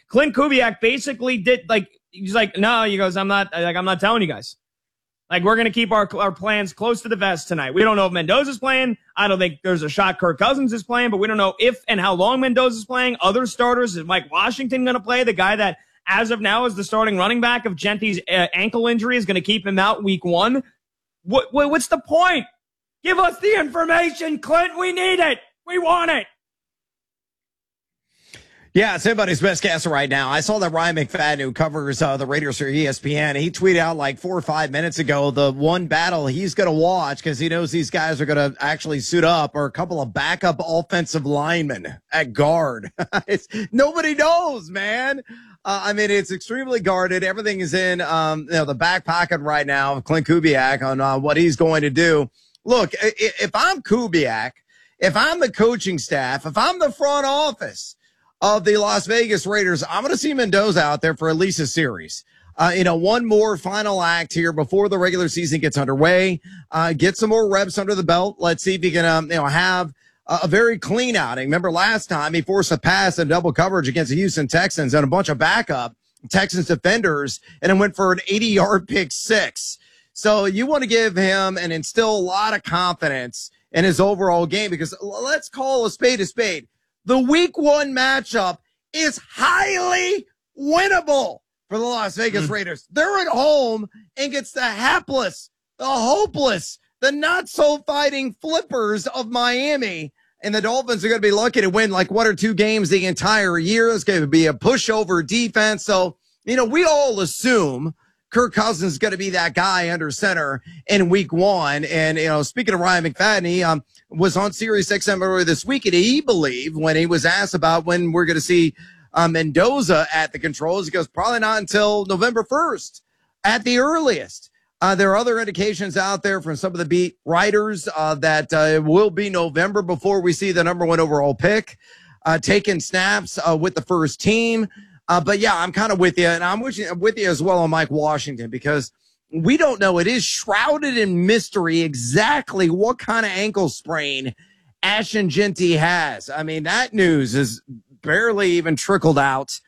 Clint Kubiak basically did he's like, no, he goes, I'm not telling you guys. Like, we're going to keep our plans close to the vest tonight. We don't know if Mendoza's playing. I don't think there's a shot Kirk Cousins is playing, but we don't know if and how long Mendoza's playing. Other starters, is Mike Washington going to play? The guy that, as of now, is the starting running back of Gentry's ankle injury is going to keep him out week 1. What's the point? Give us the information, Clint. We need it. We want it. Yeah, it's anybody's best guess right now. I saw that Ryan McFadden, who covers the Raiders for ESPN, he tweeted out like 4 or 5 minutes ago the one battle he's going to watch because he knows these guys are going to actually suit up are a couple of backup offensive linemen at guard. Nobody knows, man. I mean, it's extremely guarded. Everything is in the back pocket right now of Clint Kubiak on what he's going to do. Look, if I'm Kubiak, if I'm the coaching staff, if I'm the front office of the Las Vegas Raiders, I'm going to see Mendoza out there for at least a series. One more final act here before the regular season gets underway. Get some more reps under the belt. Let's see if he can, have a very clean outing. Remember last time he forced a pass and double coverage against the Houston Texans and a bunch of backup Texans defenders and then went for an 80-yard pick six. So you want to give him and instill a lot of confidence in his overall game because let's call a spade a spade. The week 1 matchup is highly winnable for the Las Vegas Raiders. They're at home against the hapless, the hopeless, the not so fighting flippers of Miami. And the Dolphins are going to be lucky to win like 1 or 2 games the entire year. It's going to be a pushover defense. So, we all assume Kirk Cousins is going to be that guy under center in week 1. And, speaking of Ryan McFadden, he was on Sirius XM earlier this week, and he believed when he was asked about when we're going to see Mendoza at the controls, he goes, probably not until November 1st at the earliest. There are other indications out there from some of the beat writers that it will be November before we see the number 1 overall pick taking snaps with the first team. But yeah, I'm kind of with you, and I'm with you as well on Mike Washington because we don't know. It is shrouded in mystery exactly what kind of ankle sprain Ashton Jeanty has. I mean, that news is barely even trickled out.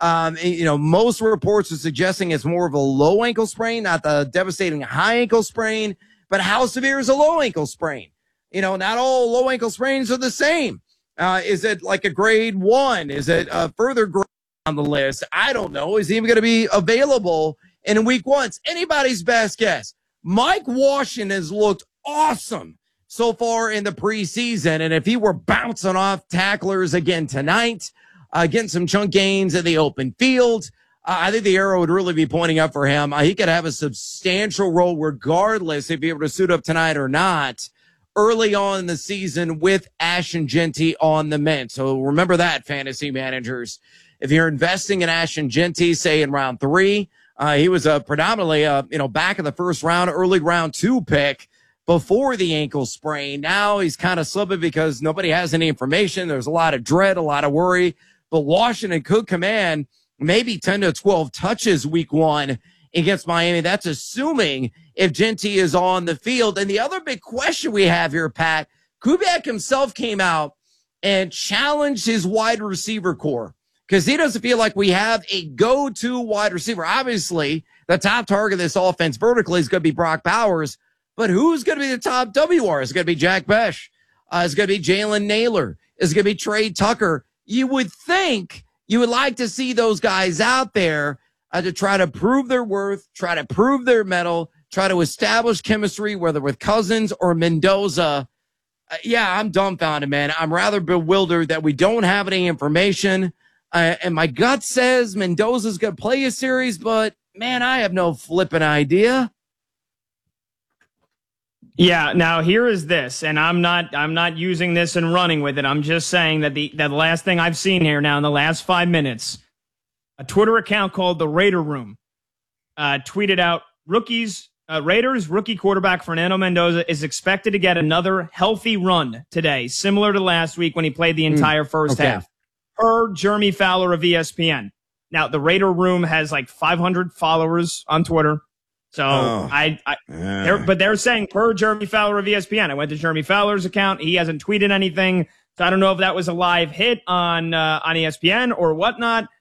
Most reports are suggesting it's more of a low ankle sprain, not the devastating high ankle sprain. But how severe is a low ankle sprain? Not all low ankle sprains are the same. Is it like a grade 1? Is it a further grade on the list? I don't know. Is he even going to be available in week 1? It's anybody's best guess. Mike Washington has looked awesome so far in the preseason. And if he were bouncing off tacklers again tonight, getting some chunk gains in the open field, I think the arrow would really be pointing up for him. He could have a substantial role regardless if he were to suit up tonight or not early on in the season with Ashton Jeanty on the mend. So remember that, fantasy managers. If you're investing in Ashton Jeanty, say in round 3, he was predominantly back in the first round, early round 2 pick before the ankle sprain. Now he's kind of slipping because nobody has any information. There's a lot of dread, a lot of worry. But Washington could command maybe 10 to 12 touches week 1 against Miami. That's assuming if Jeanty is on the field. And the other big question we have here, Pat, Kubiak himself came out and challenged his wide receiver core because he doesn't feel like we have a go-to wide receiver. Obviously, the top target of this offense vertically is going to be Brock Bowers, but who's going to be the top WR? Is it going to be Jack Besh? Is it going to be Jalen Naylor? Is it going to be Trey Tucker? You would think you would like to see those guys out there to try to prove their worth, try to prove their mettle, try to establish chemistry, whether with Cousins or Mendoza. I'm dumbfounded, man. I'm rather bewildered that we don't have any information. And my gut says Mendoza's going to play a series, but man, I have no flipping idea. Yeah, now here is this, and I'm not using this and running with it. I'm just saying that the last thing I've seen here now in the last 5 minutes, a Twitter account called the Raider Room tweeted out Raiders rookie quarterback Fernando Mendoza is expected to get another healthy run today, similar to last week when he played the entire first half, per Jeremy Fowler of ESPN. Now, the Raider Room has like 500 followers on Twitter. So but they're saying per Jeremy Fowler of ESPN. I went to Jeremy Fowler's account. He hasn't tweeted anything. So I don't know if that was a live hit on ESPN or whatnot.